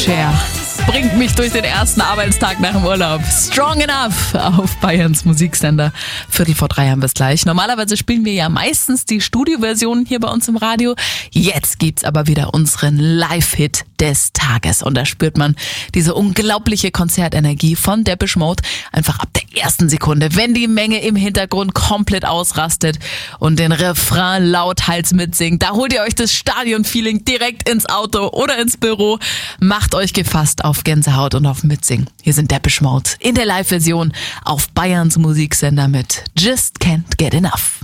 Cher bringt mich durch den ersten Arbeitstag nach dem Urlaub. Strong Enough auf Bayerns Musiksender. 2:45 haben wir es gleich. Normalerweise spielen wir ja meistens die Studioversionen hier bei uns im Radio. Jetzt gibt's aber wieder unseren Live-Hit des Tages. Und da spürt man diese unglaubliche Konzertenergie von Depeche Mode einfach ab der ersten Sekunde, wenn die Menge im Hintergrund komplett ausrastet und den Refrain lauthals mitsingt. Da holt ihr euch das Stadion-Feeling direkt ins Auto oder ins Büro. Macht euch gefasst auf Gänsehaut und auf Mitsingen. Hier sind Depeche Mode in der Live-Version auf Bayerns Musiksender mit Just Can't Get Enough.